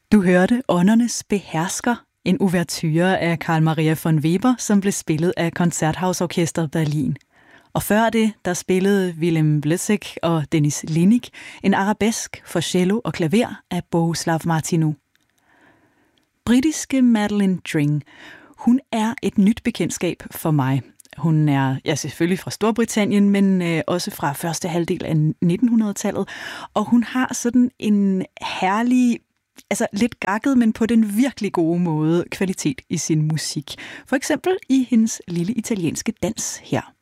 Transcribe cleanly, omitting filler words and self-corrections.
Du hørte Åndernes behersker, en ouverture af Carl Maria von Weber, som blev spillet af Konzerthausorkestret Berlin. Og før det, der spillede Willem Blesek og Dennis Linik en arabesk for cello og klaver af Bohuslav Martinu. Britiske Madeleine Dring, hun er et nyt bekendtskab for mig. Hun er selvfølgelig fra Storbritannien, men også fra første halvdel af 1900-tallet. Og hun har sådan en herlig, lidt gakket, men på den virkelig gode måde, kvalitet i sin musik. For eksempel i hendes lille italienske dans her.